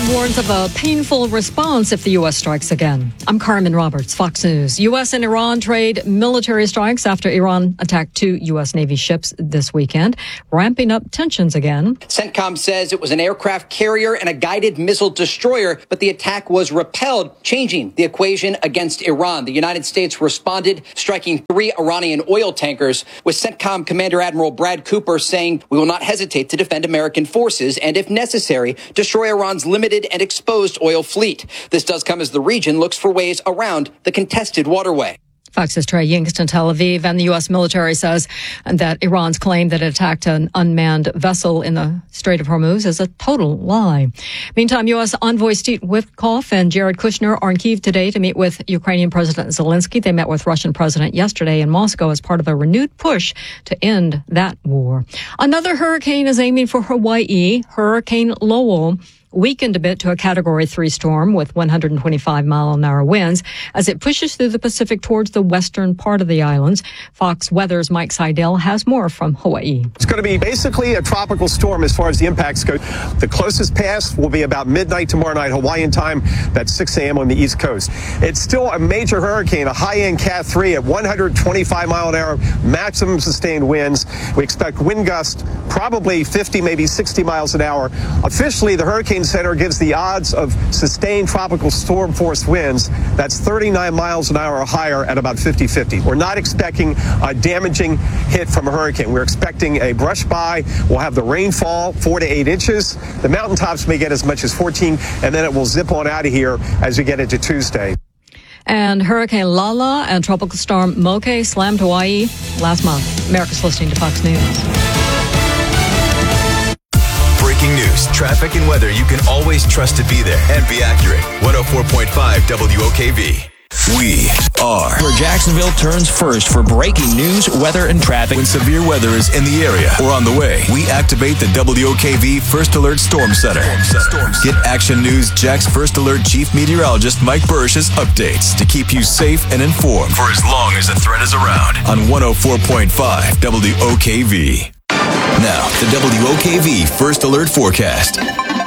Iran warns of a painful response if the U.S. strikes again. I'm Carmen Roberts, Fox News. U.S. and Iran trade military strikes after Iran attacked 2 U.S. Navy ships this weekend, ramping up tensions again. CENTCOM says it was an aircraft carrier and a guided missile destroyer, but the attack was repelled, changing the equation against Iran. The United States responded, striking 3 Iranian oil tankers, with CENTCOM Commander Admiral Brad Cooper saying, "We will not hesitate to defend American forces and, if necessary, destroy Iran's limited and exposed oil fleet." This does come as the region looks for ways around the contested waterway. Fox's Trey Yingst in Tel Aviv, and the U.S. military says that Iran's claim that it attacked an unmanned vessel in the Strait of Hormuz is a total lie. Meantime, U.S. envoy Steve Witkoff and Jared Kushner are in Kyiv today to meet with Ukrainian President Zelensky. They met with Russian President yesterday in Moscow as part of a renewed push to end that war. Another hurricane is aiming for Hawaii. Hurricane Lowell weakened a bit to a Category 3 storm with 125-mile-an-hour winds as it pushes through the Pacific towards the western part of the islands. Fox Weather's Mike Seidel has more from Hawaii. It's going to be basically a tropical storm as far as the impacts go. The closest pass will be about midnight tomorrow night, Hawaiian time. That's 6 a.m. on the East Coast. It's still a major hurricane, a high-end Cat 3 at 125-mile-an-hour maximum sustained winds. We expect wind gusts probably 50, maybe 60 miles an hour. Officially, the Hurricane Center gives the odds of sustained tropical storm force winds. That's 39 miles an hour or higher at about 50-50. We're not expecting a damaging hit from a hurricane. We're expecting a brush by. We'll have the rainfall 4 to 8 inches. The mountaintops may get as much as 14, and then it will zip on out of here as we get into Tuesday. And Hurricane Lala and Tropical Storm Moke slammed Hawaii last month. America's listening to Fox News. Breaking news, traffic, and weather you can always trust to be there and be accurate. 104.5 WOKV. We are where Jacksonville turns first for breaking news, weather, and traffic. When severe weather is in the area or on the way, we activate the WOKV First Alert Storm Center. Get Action News Jack's First Alert Chief Meteorologist Mike Burrish's updates to keep you safe and informed for as long as the threat is around on 104.5 WOKV. Now, the WOKV First Alert Forecast.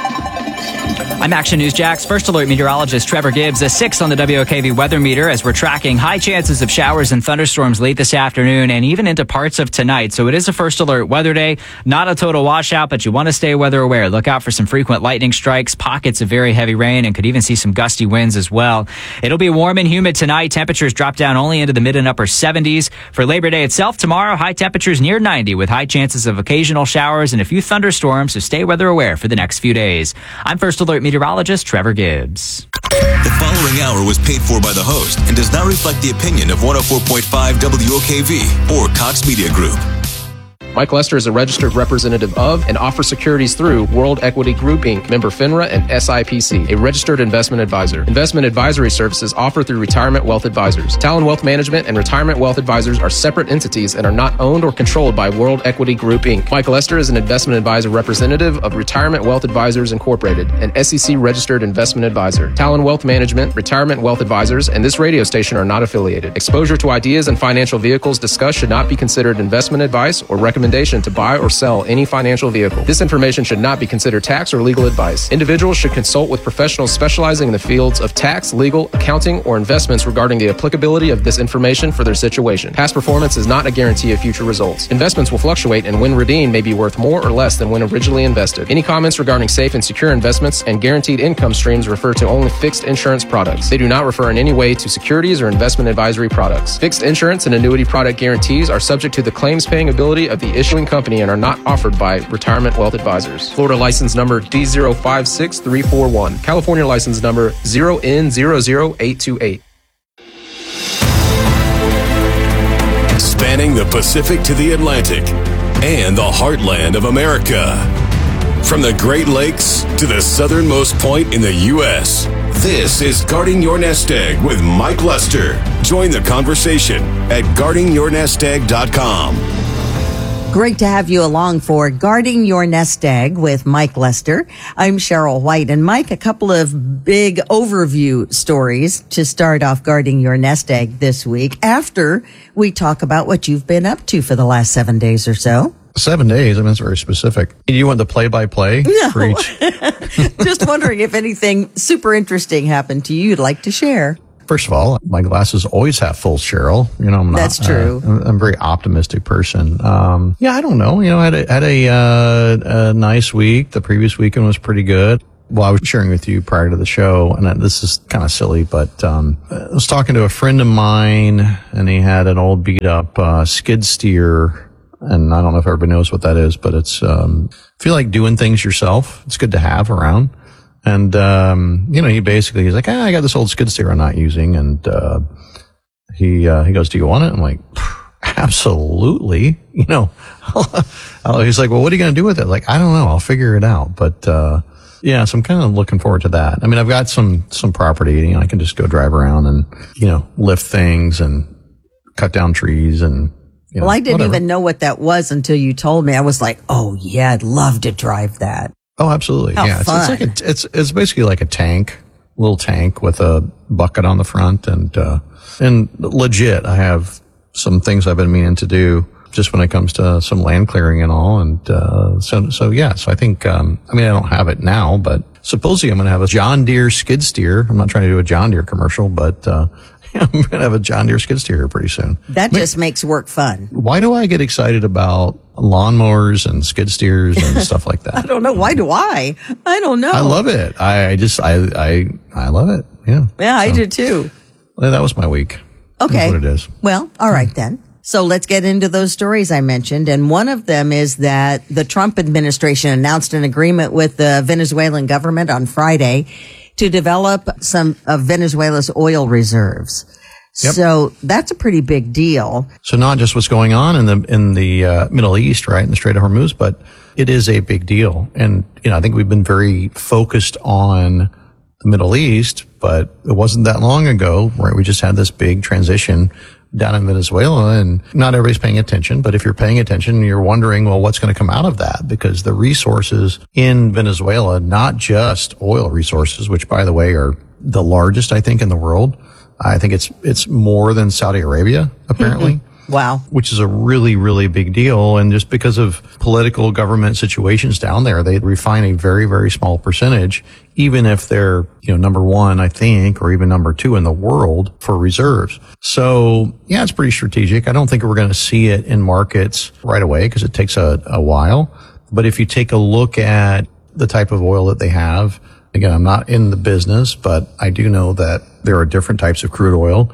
I'm Action News Jack's First Alert meteorologist Trevor Gibbs. A 6 on the WOKV weather meter as we're tracking high chances of showers and thunderstorms late this afternoon and even into parts of tonight. So it is a First Alert weather day. Not a total washout, but you want to stay weather aware. Look out for some frequent lightning strikes, pockets of very heavy rain, and could even see some gusty winds as well. It'll be warm and humid tonight. Temperatures drop down only into the mid and upper 70s. For Labor Day itself, tomorrow, high temperatures near 90 with high chances of occasional showers and a few thunderstorms, so stay weather aware for the next few days. I'm First Alert meteorologist Trevor Gibbs. The following hour was paid for by the host and does not reflect the opinion of 104.5 WOKV or Cox Media Group. Mike Lester is a registered representative of and offers securities through World Equity Group, Inc., member FINRA and SIPC, a registered investment advisor. Investment advisory services offered through Retirement Wealth Advisors. Talon Wealth Management and Retirement Wealth Advisors are separate entities and are not owned or controlled by World Equity Group, Inc. Mike Lester is an investment advisor representative of Retirement Wealth Advisors Incorporated, an SEC-registered investment advisor. Talon Wealth Management, Retirement Wealth Advisors, and this radio station are not affiliated. Exposure to ideas and financial vehicles discussed should not be considered investment advice or recommendation to buy or sell any financial vehicle. This information should not be considered tax or legal advice. Individuals should consult with professionals specializing in the fields of tax, legal, accounting, or investments regarding the applicability of this information for their situation. Past performance is not a guarantee of future results. Investments will fluctuate and when redeemed may be worth more or less than when originally invested. Any comments regarding safe and secure investments and guaranteed income streams refer to only fixed insurance products. They do not refer in any way to securities or investment advisory products. Fixed insurance and annuity product guarantees are subject to the claims paying ability of the issuing company and are not offered by Retirement Wealth Advisors. Florida license number D056341. California license number 0N00828. Spanning the Pacific to the Atlantic and the heartland of America. From the Great Lakes to the southernmost point in the U.S., this is Guarding Your Nest Egg with Mike Lester. Join the conversation at guardingyournestegg.com. Great to have you along for Guarding Your Nest Egg with Mike Lester. I'm Cheryl White. And Mike, a couple of big overview stories to start off Guarding Your Nest Egg this week after we talk about what you've been up to for the last 7 days or so. 7 days. I mean, it's very specific. You want the play-by-play for each? Just wondering if anything super interesting happened to you you'd like to share. First of all, my glasses always half full, Cheryl. You know, I'm not. That's true. I'm a very optimistic person. Yeah, I don't know. You know, I had a nice week. The previous weekend was pretty good. Well, I was sharing with you prior to the show, and this is kind of silly, but I was talking to a friend of mine, and he had an old beat-up skid steer, and I don't know if everybody knows what that is, but it's if you like doing things yourself, it's good to have around. And, you know, he's like, I got this old skid steer I'm not using. And, he goes, do you want it? I'm like, absolutely. You know, he's like, well, what are you going to do with it? Like, I don't know. I'll figure it out. But, yeah, so I'm kind of looking forward to that. I mean, I've got some property, you know, I can just go drive around and, you know, lift things and cut down trees and, you know, well, I didn't whatever. even know what that was until you told me. I was like, oh yeah, I'd love to drive that. Oh, absolutely. How yeah. fun. It's basically like a tank, little tank with a bucket on the front and legit. I have some things I've been meaning to do just when it comes to some land clearing and all. And, so I think, I mean, I don't have it now, but supposedly I'm going to have a John Deere skid steer. I'm not trying to do a John Deere commercial, but, I'm going to have a John Deere skid steer here pretty soon. That just makes work fun. Why do I get excited about lawnmowers and skid steers and stuff like that? I don't know. Why do I? I don't know. I love it. I love it. Yeah. Yeah, I do too. Well, that was my week. Okay. That's what it is. Well, all right then. So let's get into those stories I mentioned. And one of them is that the Trump administration announced an agreement with the Venezuelan government on Friday to develop some of Venezuela's oil reserves. Yep. So that's a pretty big deal. So not just what's going on in the Middle East, right, in the Strait of Hormuz, but it is a big deal. And, you know, I think we've been very focused on the Middle East, but it wasn't that long ago, right? We just had this big transition down in Venezuela, and not everybody's paying attention, but if you're paying attention, you're wondering, well, what's going to come out of that? Because the resources in Venezuela, not just oil resources, which by the way are the largest, I think, in the world. I think it's more than Saudi Arabia, apparently. Mm-hmm. Wow. Which is a really, really big deal. And just because of political government situations down there, they refine a very, very small percentage, even if they're, you know, number one, I think, or even number two in the world for reserves. So yeah, it's pretty strategic. I don't think we're going to see it in markets right away because it takes a while. But if you take a look at the type of oil that they have, again, I'm not in the business, but I do know that there are different types of crude oil.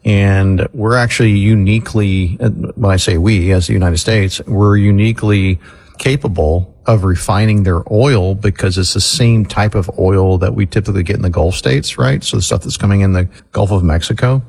And we're actually uniquely, when I say we as the United States, we're uniquely capable of refining their oil because it's the same type of oil that we typically get in the Gulf states, right? So the stuff that's coming in the Gulf of Mexico.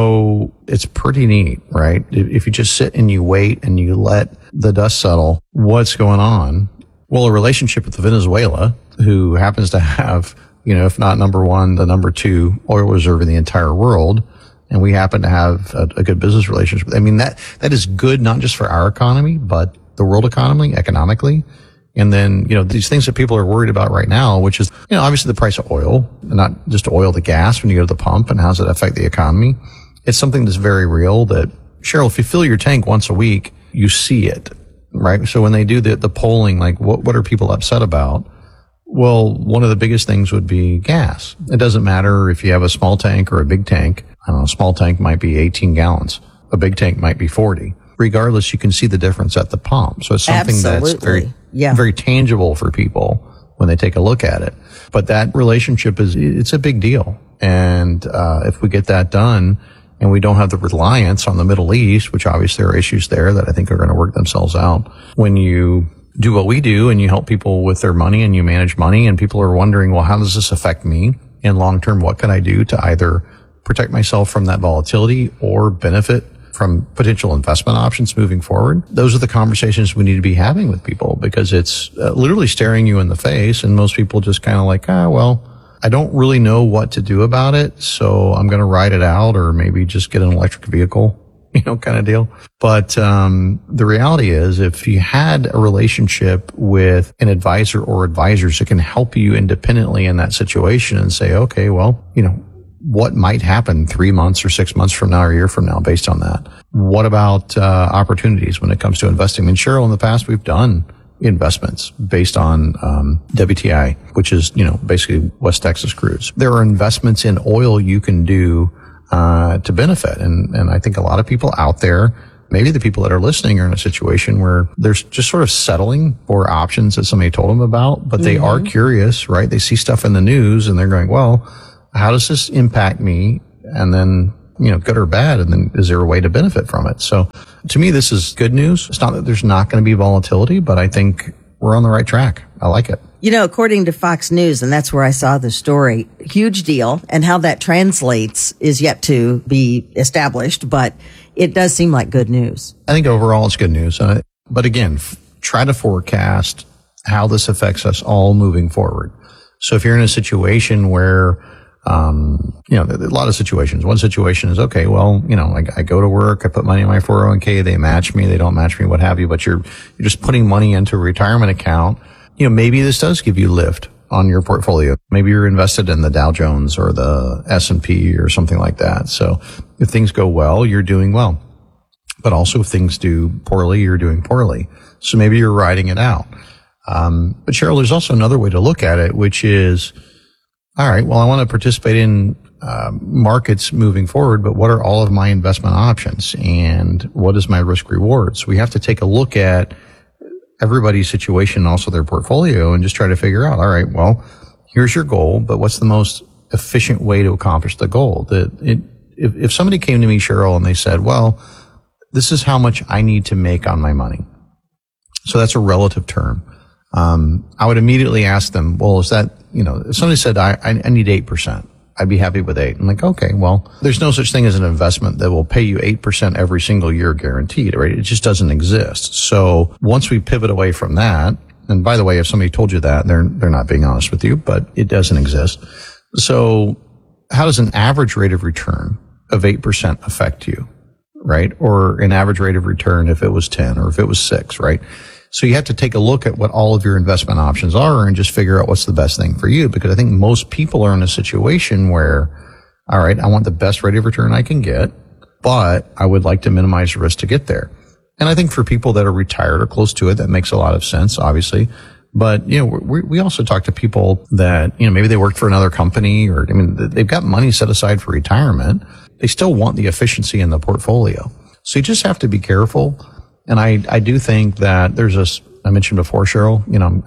So it's pretty neat, right? If you just sit and you wait and you let the dust settle, what's going on? Well, a relationship with Venezuela, who happens to have, you know, if not number one, the number two oil reserve in the entire world. And we happen to have a good business relationship. I mean, that is good, not just for our economy, but the world economy, economically. And then, you know, these things that people are worried about right now, which is, you know, obviously the price of oil, and not just oil, the gas when you go to the pump, and how does it affect the economy? It's something that's very real that, Cheryl, if you fill your tank once a week, you see it, right? So when they do the polling, like what are people upset about? Well, one of the biggest things would be gas. It doesn't matter if you have a small tank or a big tank. I don't know, a small tank might be 18 gallons. A big tank might be 40. Regardless, you can see the difference at the pump. So it's something that's very tangible for people when they take a look at it. But that relationship it's a big deal. And, if we get that done and we don't have the reliance on the Middle East, which obviously there are issues there that I think are going to work themselves out, when you do what we do and you help people with their money and you manage money and people are wondering, well, how does this affect me? And long term, what can I do to either protect myself from that volatility or benefit from potential investment options moving forward? Those are the conversations we need to be having with people because it's literally staring you in the face. And most people just kind of like, well, I don't really know what to do about it. So I'm going to ride it out or maybe just get an electric vehicle, you know, kind of deal. But the reality is if you had a relationship with an advisor or advisors that can help you independently in that situation and say, okay, well, you know, what might happen 3 months or 6 months from now or a year from now based on that? What about opportunities when it comes to investing? I mean, Cheryl, in the past, we've done investments based on WTI, which is, basically West Texas crudes. There are investments in oil you can do to benefit. And I think a lot of people out there, maybe the people that are listening, are in a situation where they're just sort of settling for options that somebody told them about, but they are curious, right? They see stuff in the news and they're going, well, how does this impact me? And then, good or bad, and then is there a way to benefit from it? So to me, this is good news. It's not that there's not going to be volatility, but I think we're on the right track. I like it. According to Fox News, and that's where I saw the story, huge deal, and how that translates is yet to be established, but it does seem like good news. I think overall it's good news. But again, try to forecast how this affects us all moving forward. So if you're in a situation where, a lot of situations. One situation is, okay, well, I go to work, I put money in my 401k, they match me, they don't match me, what have you, but you're just putting money into a retirement account. Maybe this does give you lift on your portfolio. Maybe you're invested in the Dow Jones or the S&P or something like that. So if things go well, you're doing well. But also if things do poorly, you're doing poorly. So maybe you're riding it out. But Cheryl, there's also another way to look at it, which is, all right, well, I want to participate in markets moving forward, but what are all of my investment options and what is my risk reward? So we have to take a look at everybody's situation and also their portfolio and just try to figure out, all right, well, here's your goal, but what's the most efficient way to accomplish the goal? If somebody came to me, Cheryl, and they said, well, this is how much I need to make on my money. So that's a relative term. I would immediately ask them, well, is that, if somebody said, I need 8%, I'd be happy with 8. I'm like, okay, well, there's no such thing as an investment that will pay you 8% every single year guaranteed, right? It just doesn't exist. So once we pivot away from that, and by the way, if somebody told you that, they're not being honest with you, but it doesn't exist. So how does an average rate of return of 8% affect you, right? Or an average rate of return if it was 10 or if it was 6, right? So you have to take a look at what all of your investment options are and just figure out what's the best thing for you. Because I think most people are in a situation where, all right, I want the best rate of return I can get, but I would like to minimize the risk to get there. And I think for people that are retired or close to it, that makes a lot of sense, obviously. But, we also talk to people that, maybe they worked for another company or, they've got money set aside for retirement. They still want the efficiency in the portfolio. So you just have to be careful. And I do think that I mentioned before, Cheryl,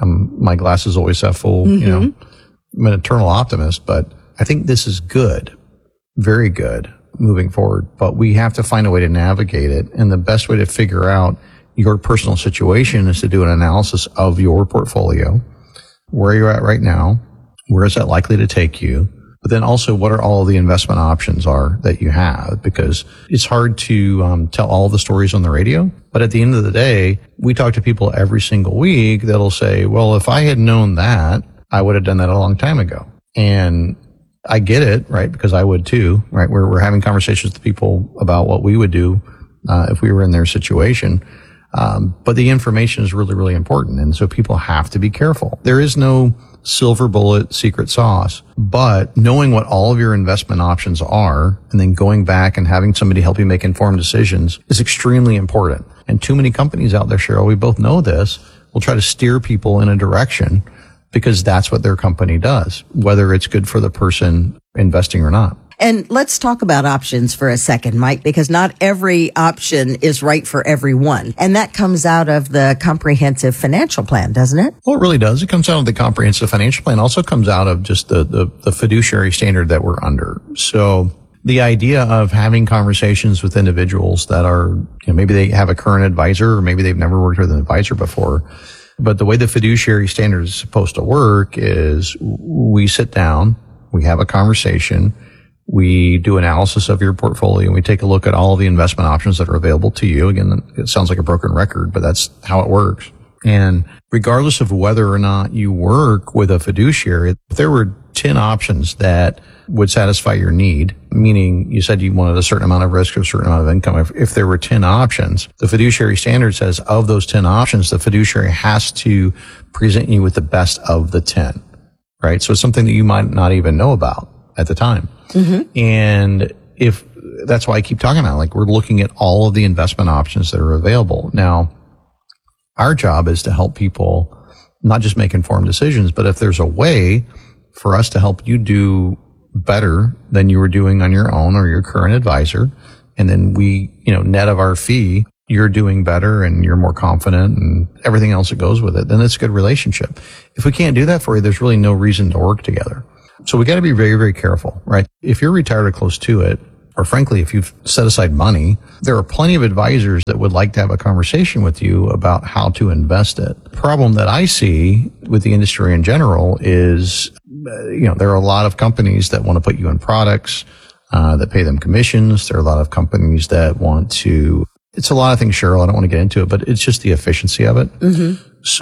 my glass is always half full, I'm an eternal optimist, but I think this is good, very good moving forward, but we have to find a way to navigate it. And the best way to figure out your personal situation is to do an analysis of your portfolio. Where you're at right now, where is that likely to take you? But then also, what are all the investment options are that you have? Because it's hard to tell all the stories on the radio. But at the end of the day, we talk to people every single week that'll say, well, if I had known that, I would have done that a long time ago. And I get it, right? Because I would too, right? We're having conversations with people about what we would do if we were in their situation. But the information is really, really important. And so people have to be careful. There is no silver bullet secret sauce, but knowing what all of your investment options are and then going back and having somebody help you make informed decisions is extremely important. And too many companies out there, Cheryl, we both know this, will try to steer people in a direction because that's what their company does, whether it's good for the person investing or not. And let's talk about options for a second, Mike, because not every option is right for everyone. And that comes out of the comprehensive financial plan, doesn't it? Well, it really does. It comes out of the comprehensive financial plan. Also comes out of just the fiduciary standard that we're under. So the idea of having conversations with individuals that are, maybe they have a current advisor or maybe they've never worked with an advisor before. But the way the fiduciary standard is supposed to work is we sit down, we have a conversation, we do analysis of your portfolio, and we take a look at all of the investment options that are available to you. Again, it sounds like a broken record, but that's how it works. And regardless of whether or not you work with a fiduciary, if there were 10 options that would satisfy your need, meaning you said you wanted a certain amount of risk or a certain amount of income, if there were 10 options, the fiduciary standard says of those 10 options, the fiduciary has to present you with the best of the 10, right? So it's something that you might not even know about at the time. And if that's why I keep talking about it, like we're looking at all of the investment options that are available. Now, our job is to help people not just make informed decisions, but if there's a way for us to help you do better than you were doing on your own or your current advisor, and then we, net of our fee, you're doing better and you're more confident and everything else that goes with it, then it's a good relationship. If we can't do that for you, there's really no reason to work together. So we got to be very, very careful, right? If you're retired or close to it, or frankly, if you've set aside money, there are plenty of advisors that would like to have a conversation with you about how to invest it. The problem that I see with the industry in general is, there are a lot of companies that want to put you in products, that pay them commissions. There are a lot of companies that want to, it's a lot of things, Cheryl. I don't want to get into it, but it's just the efficiency of it.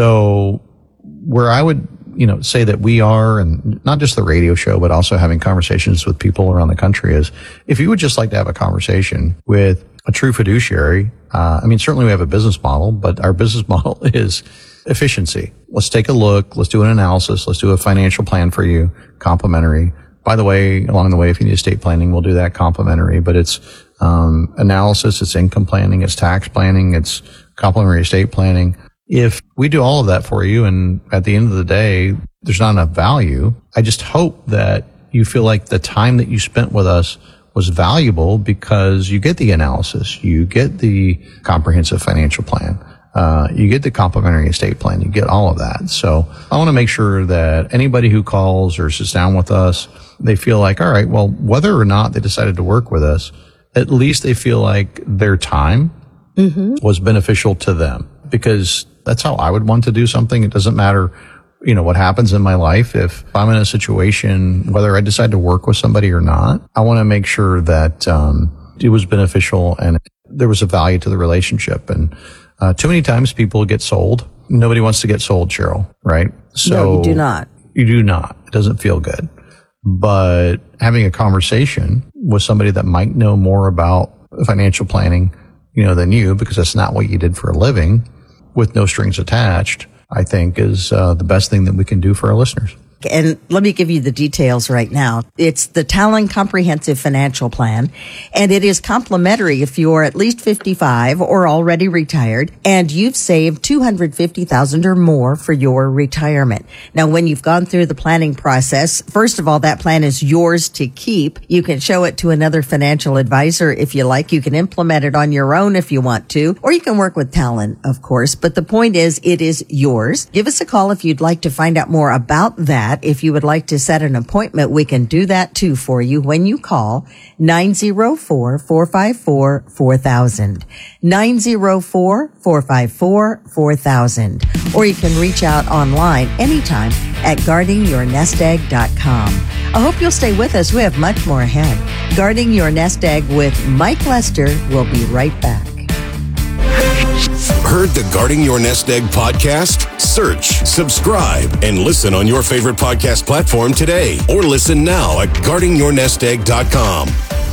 So where I would, say that we are, and not just the radio show, but also having conversations with people around the country is, if you would just like to have a conversation with a true fiduciary, certainly we have a business model, but our business model is efficiency. Let's take a look. Let's do an analysis. Let's do a financial plan for you, complimentary. By the way, along the way, if you need estate planning, we'll do that complimentary, but it's, analysis, it's income planning, it's tax planning, it's complimentary estate planning. If we do all of that for you and at the end of the day, there's not enough value, I just hope that you feel like the time that you spent with us was valuable because you get the analysis, you get the comprehensive financial plan, you get the complimentary estate plan, you get all of that. So I want to make sure that anybody who calls or sits down with us, they feel like, all right, well, whether or not they decided to work with us, at least they feel like their time was beneficial to them, because that's how I would want to do something. It doesn't matter, what happens in my life. If I'm in a situation, whether I decide to work with somebody or not, I want to make sure that it was beneficial and there was a value to the relationship. And too many times people get sold. Nobody wants to get sold, Cheryl, right? So no, you do not. You do not. It doesn't feel good. But having a conversation with somebody that might know more about financial planning, than you, because that's not what you did for a living, with no strings attached, I think is the best thing that we can do for our listeners. And let me give you the details right now. It's the Talon Comprehensive Financial Plan, and it is complimentary if you're at least 55 or already retired, and you've saved $250,000 or more for your retirement. Now, when you've gone through the planning process, first of all, that plan is yours to keep. You can show it to another financial advisor if you like. You can implement it on your own if you want to, or you can work with Talon, of course. But the point is, it is yours. Give us a call if you'd like to find out more about that. If you would like to set an appointment, we can do that too for you when you call 904-454-4000. 904-454-4000. Or you can reach out online anytime at guardingyournestegg.com. I hope you'll stay with us. We have much more ahead. Guarding Your Nest Egg with Mike Lester will be right back. Heard the Guarding Your Nest Egg podcast? Search, subscribe, and listen on your favorite podcast platform today. Or listen now at guardingyournestegg.com.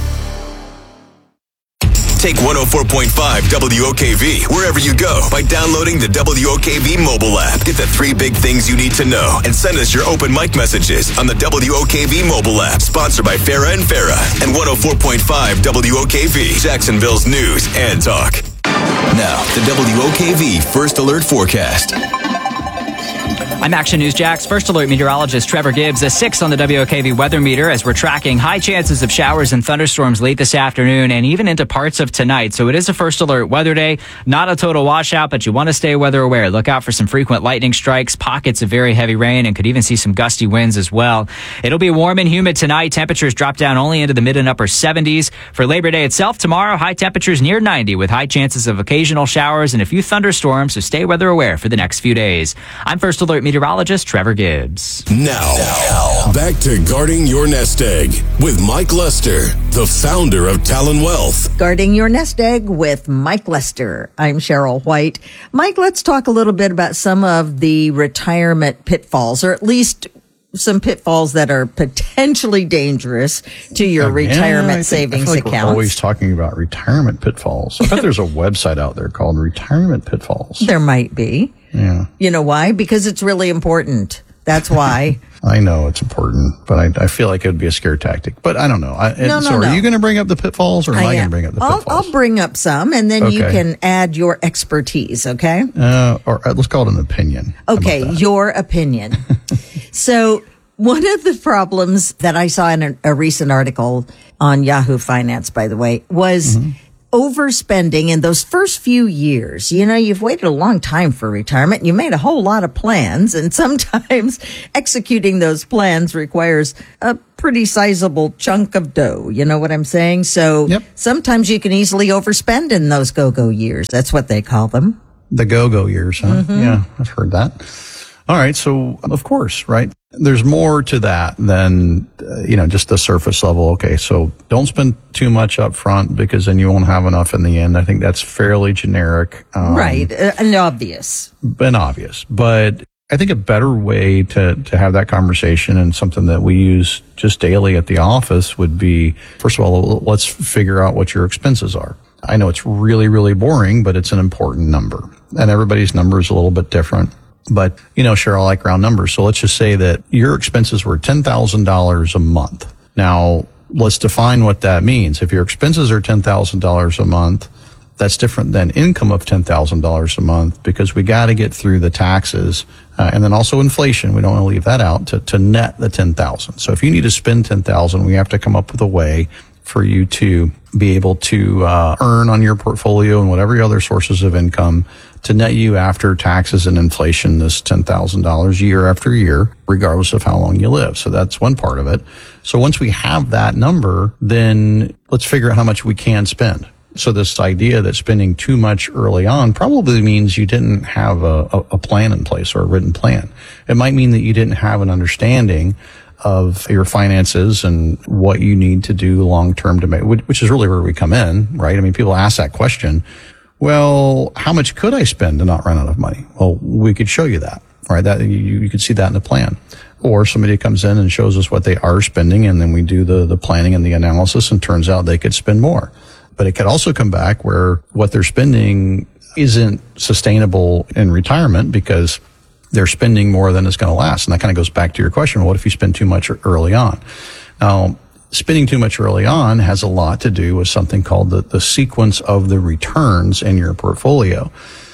Take 104.5 WOKV wherever you go by downloading the WOKV mobile app. Get the 3 big things you need to know and send us your open mic messages on the WOKV mobile app, sponsored by Farah and Farah and 104.5 WOKV, Jacksonville's news and talk. Now, the WOKV First Alert Forecast. I'm Action News Jax First Alert meteorologist Trevor Gibbs. A 6 on the WOKV weather meter as we're tracking high chances of showers and thunderstorms late this afternoon and even into parts of tonight. So it is a First Alert weather day. Not a total washout, but you want to stay weather aware. Look out for some frequent lightning strikes, pockets of very heavy rain, and could even see some gusty winds as well. It'll be warm and humid tonight. Temperatures drop down only into the mid and upper 70s. For Labor Day itself, tomorrow, high temperatures near 90 with high chances of occasional showers and a few thunderstorms. So stay weather aware for the next few days. I'm First Alert meteorologist Trevor Gibbs. Now, back to Guarding Your Nest Egg with Mike Lester, the founder of Talon Wealth. Guarding Your Nest Egg with Mike Lester. I'm Cheryl White. Mike, let's talk a little bit about some of the retirement pitfalls, or at least some pitfalls that are potentially dangerous to your retirement savings I feel like accounts. We're always talking about retirement pitfalls. I bet there's a website out there called Retirement Pitfalls. There might be. Yeah. You know why? Because it's really important. That's why. I know it's important, but I feel like it would be a scare tactic. But I don't know. So are you going to bring up the pitfalls, or am I going to bring up the pitfalls? I'll bring up some, and then you can add your expertise, okay? Or let's call it an opinion. Okay, your opinion. So one of the problems that I saw in a recent article on Yahoo Finance, by the way, was overspending in those first few years. You know, you've waited a long time for retirement. And you made a whole lot of plans, and sometimes executing those plans requires a pretty sizable chunk of dough. You know what I'm saying? So sometimes you can easily overspend in those go-go years. That's what they call them. The go-go years, huh? Yeah, I've heard that. All right. So, of course, right? There's more to that than, just the surface level. Okay. So don't spend too much up front, because then you won't have enough in the end. I think that's fairly generic. Right. And obvious. But I think a better way to have that conversation, and something that we use just daily at the office, would be, first of all, let's figure out what your expenses are. I know it's really, really boring, but it's an important number, and everybody's number is a little bit different. But, Cheryl, I like round numbers. So let's just say that your expenses were $10,000 a month. Now, let's define what that means. If your expenses are $10,000 a month, that's different than income of $10,000 a month, because we got to get through the taxes and then also inflation. We don't want to leave that out to net the $10,000. So if you need to spend $10,000, we have to come up with a way for you to be able to earn on your portfolio and whatever your other sources of income to net you, after taxes and inflation, this $10,000 year after year, regardless of how long you live. So that's one part of it. So once we have that number, then let's figure out how much we can spend. So this idea that spending too much early on probably means you didn't have a plan in place, or a written plan. It might mean that you didn't have an understanding of your finances and what you need to do long term to make, which is really where we come in, right? I mean, people ask that question. Well, how much could I spend to not run out of money? Well, we could show you that, right? That you could see that in the plan. Or somebody comes in and shows us what they are spending, and then we do the planning and the analysis, and turns out they could spend more. But it could also come back where what they're spending isn't sustainable in retirement, because they're spending more than it's going to last. And that kind of goes back to your question. What if you spend too much early on? Now, spending too much early on has a lot to do with something called the sequence of the returns in your portfolio.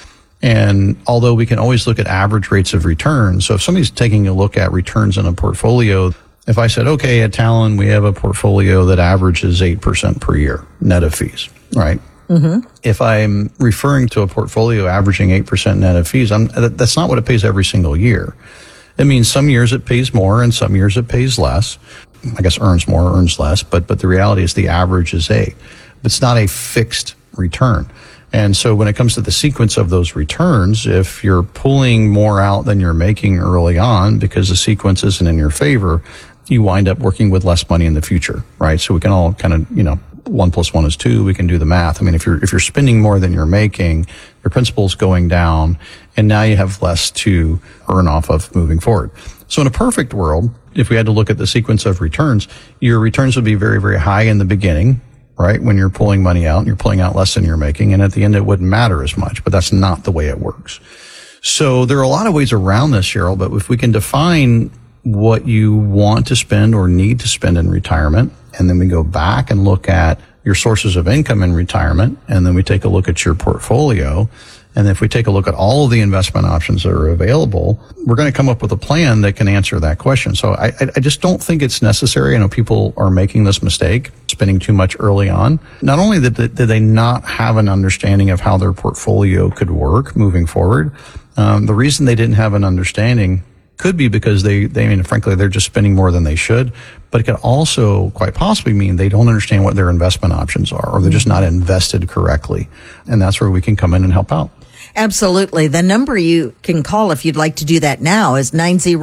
And although we can always look at average rates of return, so if somebody's taking a look at returns in a portfolio, if I said, okay, at Talon, we have a portfolio that averages 8% per year, net of fees, right? Mm-hmm. If I'm referring to a portfolio averaging 8% net of fees, that's not what it pays every single year. It means some years it pays more and some years it pays less. I guess earns more, earns less, but the reality is the average is 8. It's not a fixed return. And so when it comes to the sequence of those returns, if you're pulling more out than you're making early on because the sequence isn't in your favor, you wind up working with less money in the future, right? So we can all kind of, 1 + 1 is 2. We can do the math. I mean, if you're spending more than you're making, your principal's going down, and now you have less to earn off of moving forward. So in a perfect world, if we had to look at the sequence of returns, your returns would be very, very high in the beginning, right? When you're pulling money out, and you're pulling out less than you're making, and at the end it wouldn't matter as much, but that's not the way it works. So there are a lot of ways around this, Cheryl, but if we can define what you want to spend or need to spend in retirement, and then we go back and look at your sources of income in retirement, and then we take a look at your portfolio, and if we take a look at all of the investment options that are available, we're going to come up with a plan that can answer that question. So I just don't think it's necessary. I know people are making this mistake, spending too much early on. Not only did they not have an understanding of how their portfolio could work moving forward, the reason they didn't have an understanding could be because frankly, they're just spending more than they should. But it could also quite possibly mean they don't understand what their investment options are, or they're just not invested correctly. And that's where we can come in and help out. Absolutely. The number you can call if you'd like to do that now is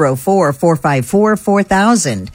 904-454-4000.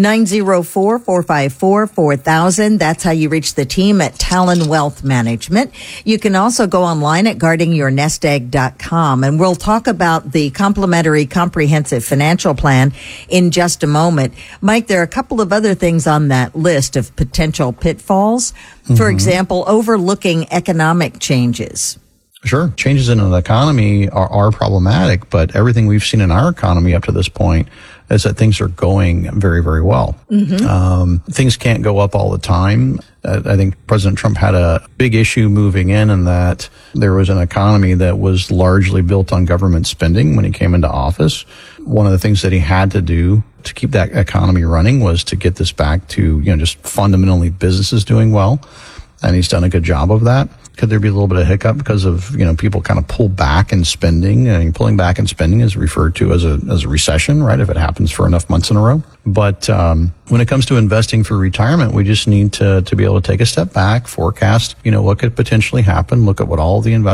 904-454-4000. That's how you reach the team at Talon Wealth Management. You can also go online at guardingyournestegg.com, and we'll talk about the complimentary comprehensive financial plan in just a moment. Mike, there are a couple of other things on that list of potential pitfalls. For example, overlooking economic changes. Sure. Changes in the economy are problematic, but everything we've seen in our economy up to this point is that things are going very, very well. Things can't go up all the time. I think President Trump had a big issue moving in that there was an economy that was largely built on government spending when he came into office. One of the things that he had to do to keep that economy running was to get this back to, just fundamentally businesses doing well. And he's done a good job of that. Could there be a little bit of hiccup because of, people kind of pull back in spending? And pulling back in spending is referred to as a recession, right? If it happens for enough months in a row. But when it comes to investing for retirement, we just need to be able to take a step back, forecast, what could potentially happen, look at what all the investments